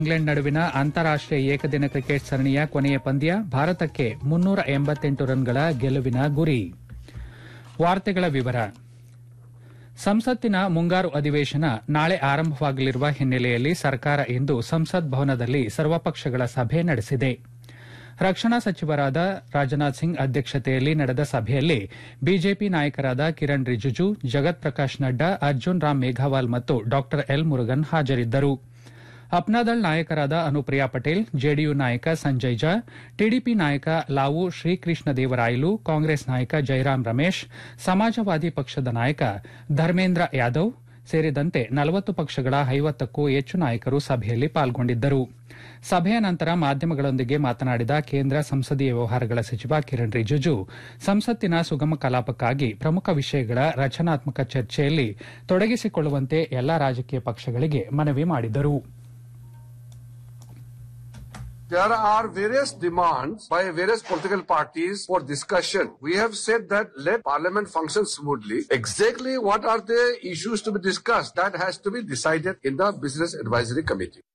England ನಡುವಿನ ಅಂತಾರಾಷ್ಟೀಯ ಏಕದಿನ ಕ್ರಿಕೆಟ್ ಸರಣಿಯ ಕೊನೆಯ ಪಂದ್ಯ ಭಾರತಕ್ಕೆ 388 ರನ್ಗಳ ಗೆಲುವಿನ ಗುರಿ. ವಾರ್ತೆಗಳ ವಿವರ. ಸಂಸತ್ತಿನ ಮುಂಗಾರು ಅಧಿವೇಶನ ನಾಳೆ ಆರಂಭವಾಗಲಿರುವ ಹಿನ್ನೆಲೆಯಲ್ಲಿ ಸರ್ಕಾರ ಇಂದು ಸಂಸತ್ ಭವನದಲ್ಲಿ ಸರ್ವಪಕ್ಷಗಳ ಸಭೆ ನಡೆಸಿದೆ. ರಕ್ಷಣಾ ಸಚಿವರಾದ ರಾಜನಾಥ್ ಸಿಂಗ್ ಅಧ್ಯಕ್ಷತೆಯಲ್ಲಿ ನಡೆದ ಸಭೆಯಲ್ಲಿ ಬಿಜೆಪಿ ನಾಯಕರಾದ ಕಿರಣ್ ರಿಜಿಜು, ಜಗತ್ ಪ್ರಕಾಶ್ ನಡ್ಡಾ, ಅರ್ಜುನ್ ರಾಮ್ ಮೇಘವಾಲ್ ಮತ್ತು ಡಾ ಎಲ್ ಮುರುಗನ್ ಹಾಜರಿದ್ದರು. ಅಪ್ನಾದಳ್ ನಾಯಕರಾದ ಅನುಪ್ರಿಯಾ ಪಟೇಲ್, ಜೆಡಿಯು ನಾಯಕ ಸಂಜಯ್ ಝಾ, ಟಿಡಿಪಿ ನಾಯಕ ಲಾವು ಶ್ರೀಕೃಷ್ಣ ದೇವರಾಯಲು, ಕಾಂಗ್ರೆಸ್ ನಾಯಕ ಜೈರಾಮ್ ರಮೇಶ್, ಸಮಾಜವಾದಿ ಪಕ್ಷದ ನಾಯಕ ಧರ್ಮೇಂದ್ರ ಯಾದವ್ ಸೇರಿದಂತೆ 40 ಪಕ್ಷಗಳ 50ಕ್ಕೂ ಹೆಚ್ಚು ನಾಯಕರು ಸಭೆಯಲ್ಲಿ ಪಾಲ್ಗೊಂಡಿದ್ದರು. ಸಭೆಯ ನಂತರ ಮಾಧ್ಯಮಗಳೊಂದಿಗೆ ಮಾತನಾಡಿದ ಕೇಂದ್ರ ಸಂಸದೀಯ ವ್ಯವಹಾರಗಳ ಸಚಿವ ಕಿರಣ್ ರಿಜಿಜು, ಸಂಸತ್ತಿನ ಸುಗಮ ಕಲಾಪಕ್ಕಾಗಿ ಪ್ರಮುಖ ವಿಷಯಗಳ ರಚನಾತ್ಮಕ ಚರ್ಚೆಯಲ್ಲಿ ತೊಡಗಿಸಿಕೊಳ್ಳುವಂತೆ ಎಲ್ಲಾ ರಾಜಕೀಯ ಪಕ್ಷಗಳಿಗೆ ಮನವಿ ಮಾಡಿದರು. There are various demands by various political parties for discussion. We have said that let Parliament function smoothly. Exactly what are the issues to be discussed? That has to be decided in the Business Advisory Committee.